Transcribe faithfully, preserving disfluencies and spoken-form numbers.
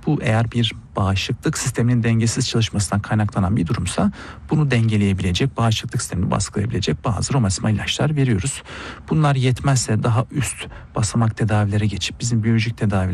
Bu eğer bir bağışıklık sisteminin dengesiz çalışmasından kaynaklanan bir durumsa bunu dengeleyebilecek, bağışıklık sistemini baskılayabilecek bazı romatizma ilaçlar veriyoruz. Bunlar yetmezse daha üst basamak tedavilere geçip bizim biyolojik tedavi